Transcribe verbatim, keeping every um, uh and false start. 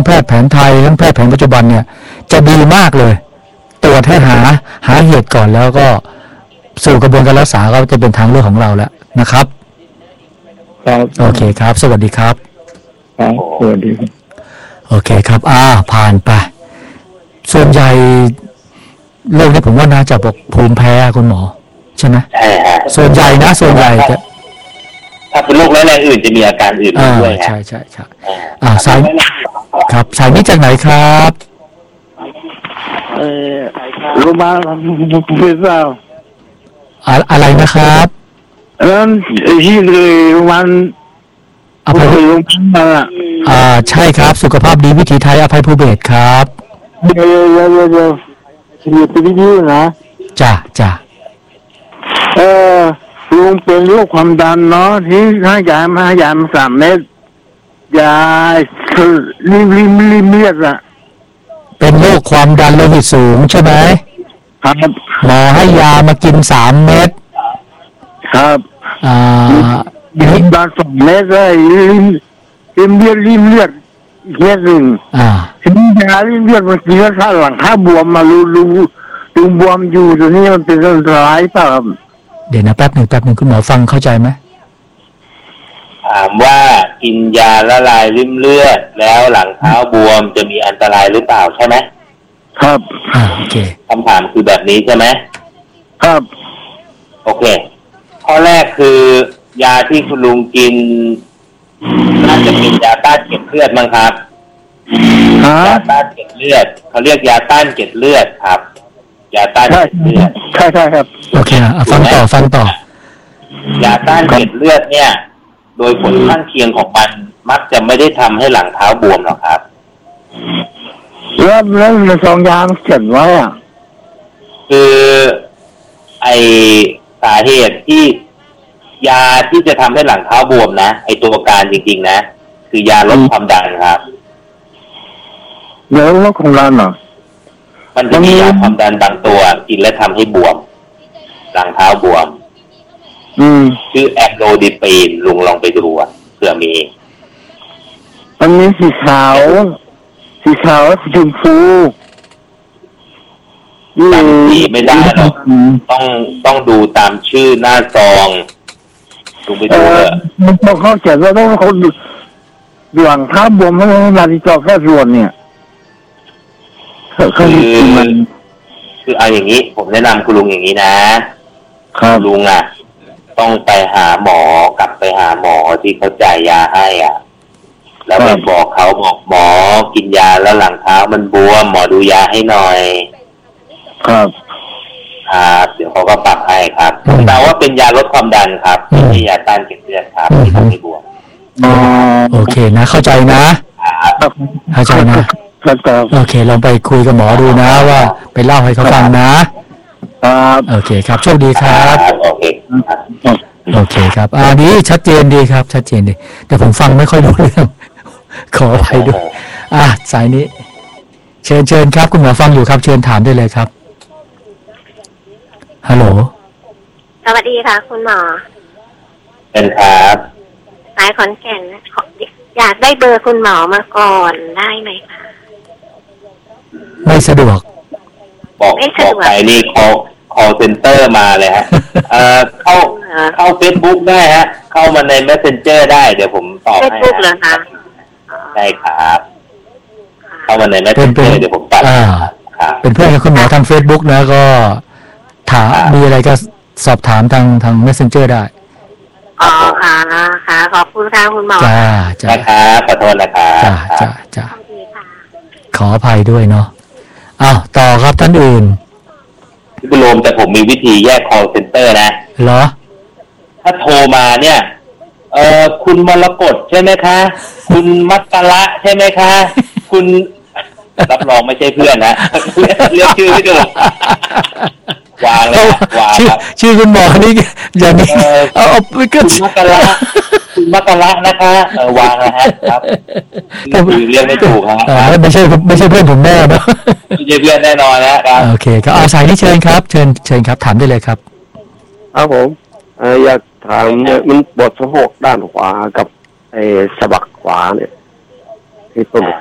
งแพทย์แผนไทยทั้งแพทย์แผนปัจจุบันเนี่ยจะดีมากเลยตรวจให้หาหาเหตุก่อนแล้วก็สู่กระบวนการรักษาก็จะเป็นทางเลือกของเราแล้วนะครับครับโอเคครับสวัสดีครับครับสวัสดีโอเคครับอ่าผ่านไปส่วนใหญ่โรคนี้ผมว่าน่าจะบอกภูมิแพ้คุณหมอใช่ไหมใช่ฮะส่วนใหญ่นะส่วนใหญ่จะถ้าเป็นโรคร้ายแรงอื่นจะมีอาการอื่นด้วยใช่ใช่ใช่อ่าสายครับสายนี้จากไหนครับเออโรงพยาบาลพิซซ่าอะไรนะครับแล้วที่เลยโรงพยาบาลอภัยภูเบศอ่าใช่ครับสุขภาพดีวิถีไทยอภัยภูเบศครับเดี๋ยวเดี๋ยวเดี๋ยวเดี๋ยวอยู่ที่นี่นะจ้ะจ้ะเออลุงเป็นโรคความดันเนาะที่ให้ยามาให้ยามาสามเม็ดยาคือริมริมริมเลือดอะเป็นโรคความดันโลหิตสูงใช่ไหมครับหมอให้ยามากินสามเม็ดครับอ่าริมบาสองเม็ดเลยริมริมเลือดริมเลือดอีกเม็ดหนึ่งอ่าทีนี้ยาริมเลือดมันกินแล้วถ้าหลังถ้าบวมมารูรูรูบวมอยู่ตัวนี้มันเป็นอันตรายเปล่าครับเดี๋ยวนะแป๊บหนึ่งแป๊บหนึ่งคุณหมอฟังเข้าใจไหมถามว่ากินยาละลายริ่มเลือดแล้วหลังเท้าบวมจะมีอันตรายหรือเปล่าใช่ไหมครับอ่าโอเคคำถามคือแบบนี้ใช่ไหมครับโอเคข้อแรกคือยาที่คุณลุงกินน่าจะเป็นยาต้านเกล็ดเลือดมั้งครับยาต้านเกล็ดเลือดเขาเรียกยาต้านเกล็ดเลือดครับยาต้านเกล็ดเลือดใช่ใช่ครับโอเคอ่ะฟังต่อฟังต่อยาต้านเกล็ดเลือดเนี่ยโดยผลข้างเคียงของมันมักจะไม่ได้ทำให้หลังเท้าบวมหรอกครับแล้วแล้วในซองยาเขียนไว้อ่ะคือไอสาเหตุที่ยาที่จะทำให้หลังเท้าบวมนะไอตัวการจริงๆนะคือยาลดความดันครับเดี๋ยวลดความดันเหรอมันจะมียาความดันบางตัวกินแล้วทำให้บวมหลังเท้าบวมอืมชื่อแอมโลดิปีนลุงลองไปดูเผื่อมีอันนี้สีขาวสีขาวสีชมพูจำสีไม่ได้หรอกต้องต้องดูตามชื่อหน้าซองลุงไปดูเลยมันต้องเข้าใจว่าต้องเขาหลังเท้าบวมเพราะว่านาฬิกาแค่ส่วนเนี่ยคือคือเอาอย่างนี้ผมแนะนำคุณลุงอย่างนี้นะครับลุงอ่ะต้องไปหาหมอกลับไปหาหมอที่เขาจ่ายยาให้อ่ะแล้วไปบอกเขาบอกหมอกินยาแล้วหลังเท้ามันบวมหมอดูยาให้หน่อยครับครับเดี๋ยวเขาก็ปรับให้ครับแต่ว่าเป็นยาลดความดันครับไม่ใช่ยาต้านเกล็ดเลือดครับที่ทำให้บวมโอเคนะเข้าใจนะเข้าใจนะโอเคลองไปคุยกับหมอดูนะว่าไปเล่าให้เขาฟังนะครับโอเคครับโชคดีครับโอเคโอเคครับอันนี้ชัดเจนดีครับชัดเจนดีแต่ผมฟังไม่ค่อยรู้เรื่องขออภัยด้วยอ่ะสายนี้เชิญเชิญครับคุณหมอฟังอยู่ครับเชิญถามได้เลยครับฮัลโหลสวัสดีค่ะคุณหมอเป็นครับสายขอนแก่นอยากได้เบอร์คุณหมอมาก่อนได้ไหมคะไม่สะดวกบอกบอกใครนี่ call call center มาเลยฮะเอ่อเข้าเข้า Facebook ได้ฮะเข้ามาใน Messenger ได้เดี๋ยวผมตอบให้ Facebook เหรอคะใช่ครับเข้ามาใน Messenger เดี๋ยวผมตอบครับเป็นเพื่อนกับคุณหมอทาง Facebook นะก็ถามมีอะไรก็สอบถามทางทาง Messenger ได้อ๋อค่ะค่ะขอบคุณค่ะคุณหมอจ้าจ้าครับขอโทษนะครับจ้าจ้าจ้าขออภัยด้วยเนาะอ้าวต่อครับท่านอื่นพี่บุญโรมแต่ผมมีวิธีแยก call center นะเหรอถ้าโทรมาเนี่ยเอ่อคุณมรกตใช่ไหมคะคุณมัตตละใช่ไหมคะคุณรับรองไม่ใช่เพื่อนนะเรียกชื่อไม่ถูกวางเลยวางครับชื่อคุณหมอนี่อย่างนี้เอาเอาไปก็คุณมัตตละคุณมัตตละนะคะเออวางนะฮะครับเรียกไม่ถูกครับไม่ใช่ไม่ใช่เพื่อนผมแน่เนาะไม่ใช่เพื่อนแน่นอนนะครับโอเคก็เอาสายนี้เชิญครับเชิญเชิญครับถามได้เลยครับครับผมอยากถามมันปวดสะโพกด้านขวากับไอ้สะบักขวาเนี่ยที่ต้น